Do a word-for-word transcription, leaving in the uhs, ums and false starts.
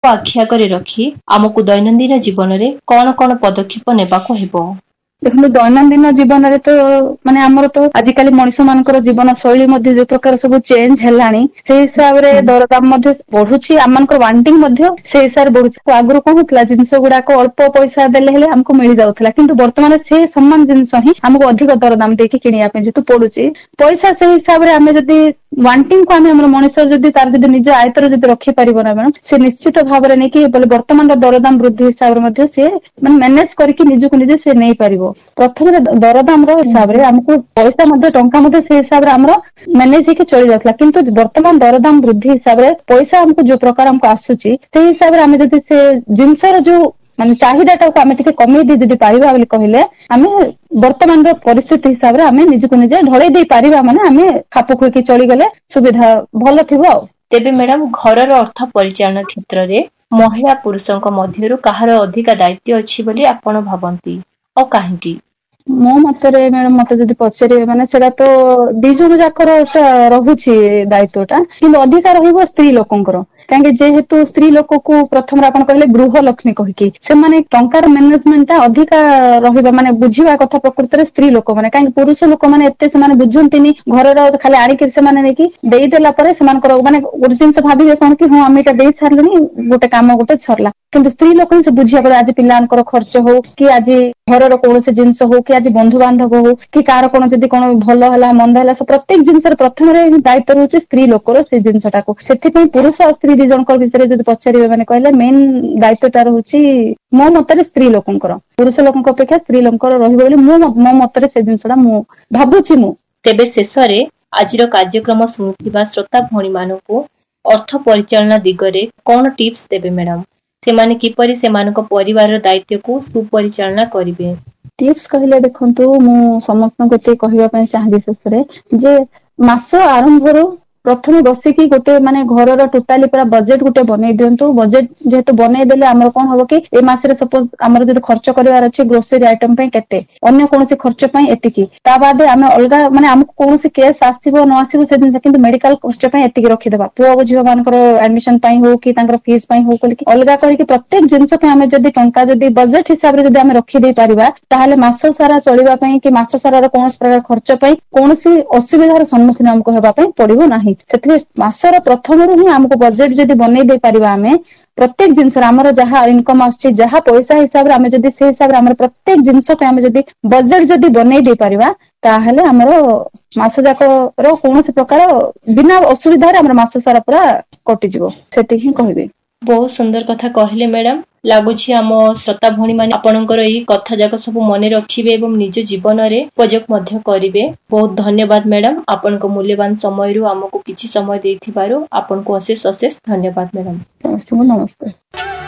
आखि आगे रखी आमको दैनंदिन जीवन में कौन कौन पदक्षेप नेबाको हेबो? देखो दैनंदिन जीवन में तो माने आमर तो आजिकल मनीष मानकर जीवन शैली मध्य जो प्रकार सब चेंज हेलानी से हिसाब रे दरदाम मध्य बढ़ुची आमनकर वांटिंग मध्य से हिसाब रे बढ़ुची आगु कोन होतला जिंस गुडाक अल्प पैसा देले हेले हमको मिल जाउथला किंतु वर्तमान से समान जिंस ही हमको अधिक दरदाम देके किनिया पे जेतु पडुची पैसा से हिसाब रे हमें जदी वांटिंग को हमें हमर मनीष जदी तार जदी निज आयतर जदी रखि परिबो ना मैडम से निश्चित भाव रे नै कि वर्तमान दरदाम वृद्धि हिसाब रे मध्य से माने मैनेज करके निजको निजे से नै परिबो प्रथम दरदाम हिसाब रे हमको पैसा मध्य टंका मध्य से हिसाब रे हमरो मैनेज होके चली जातला किंतु वर्तमान दरदाम वृद्धि हिसाब रे पैसा हमको जो प्रकार हमको आसुची से हिसाब रे हमें जदी से जिंसर जो माने चाहिदाटा को हमें टिके कमी दे जदी पारिबा बोली कहिले हमें वर्तमान रो परिस्थिति हिसाब रे हमें निजको निजे ढळै दे पारिबा माने हमें खाप खुकी चली गले सुविधा भलो थिबो। तेबे मैडम घर अर्थ परिचालन क्षेत्र रे महिला पुरुषों मध्य कहार अधिक दायित्व अच्छी बोली आपण भावंती और काहेकि? मो मतरे मैडम मत जदि पचारे माने सेटा तो दी जन जाकर रहुछि दायित्वटा किंतु अधिकार रहिबो स्त्री लोकंकर काहे जेहेतु स्त्री लोक को प्रथम आपण कहले गृह लक्ष्मी कहिकी से माने टंकार मैनेजमेंट अधिका रहिबा माने बुझिबा कथा प्रकृति रे स्त्री लोक माने काहे पुरुष लोक माने एते से माने बुझंतिनी घर रो खाली आड़ी के से माने नेकी देई देला परे से मान कर माने गोटे जिंस भाबिबे कोन कि हां हम एटा देई सारलनी गोटे काम गोटे सरला किंतु स्त्री लोक से बुझिया परे आज पिलांकर खर्च हो कि आज घर रो कोन से जिंस हो कि आज बंधु बांधव हो कि कार कोन जदी कोन भलो हला मंद हला सब प्रत्येक जिंस रे प्रथम रे दायित्व रहउछि स्त्री लोक रो से जिंसटा को सेथि पई पुरुष और स्त्री जनकर विषय जदि पचारे माने कहले मेन दायित्वटा रहउछि मो मतरे स्त्री लोकंकर पुरुष लोकंक अपेक्षा स्त्री लोकंकर रहिबो बोली मो मो मतरे से जिंसटा मो भाबुछि मो। तेबे शेषरे आजिर कार्यक्रम सुनुथिबा श्रोता भणी मानको अर्थ परिचालना दिगरे कोन टिप्स देबे मैडम? सेमाने किपरि सेमानक परिवार दायित्व को सुपरिचालना करिवे? टिप्स कहले देखंतु मु समस्त को ते कहिबा पय चाहि शेषरे जे मास आरंभरो प्रथम बसिकी गोटे माने घरर टोटाली पूरा बजेट गोटे बनै दियंतु बजेट जेहेतु बनै देले हमर कोन होबो कि ए मासरे सपोज हमर जदि खर्च करबार अछि ग्रोसरी आइटम पय केते अन्य कोनोसी खर्च पय एतिकी ता बादे हमें अलगा माने हमको कोनोसी केस आसीबो न आसीबो से दिन किंतु मेडिकल खर्च पय एतिकी रखि देबा पुओ बुझियो मानकर एडमिशन पय हो कि तांकर फीस पय हो कि अलगा करी कि प्रत्येक जिंस पय हमें जदि टंका जदि बजेट हिसाब रे जदि हमें रखि दे परिबा ताहाले मास सारा चलिबा पय कि मास सारा रो कोनोसी प्रकार खर्च पय कोनोसी असुविधार सम्मुखीन हमको हेबा पय पड़िबो नाही। सेथि मासर प्रथम रु ही हमको बजेट जदि बनै दे परिबा हमें प्रत्येक जिंस हमर जहा इनकम आछि जहा पैसा हिसाब रे हमें जदि से हिसाब रे हमर प्रत्येक जिंस पे हमें जदि बजेट जदि बनै दे परिबा ताहाले हमर मास जाक रो कोनोसी प्रकार बिना असुविधा रे हमर मास सारा पूरा कटि जिवो सेति ही कहबे। बहुत सुंदर कथा कहले मैडम लागुछि आम श्रोता भणी माने आपनकर एही कथा जाक सब मने रखिबे एवं निज जीवन रे उपयोग मध्य करिवे। बहुत धन्यवाद मैडम आपनको मूल्यवान समय रु हमको किछि समय देथिबारो आपनको अशेष अशेष धन्यवाद मैडम। नमस्ते।